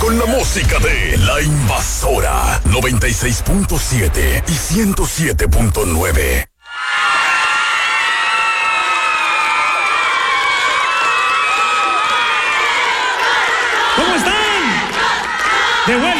con la música de La Invasora 96.7 y 107.9. ¿Cómo están? De vuelta.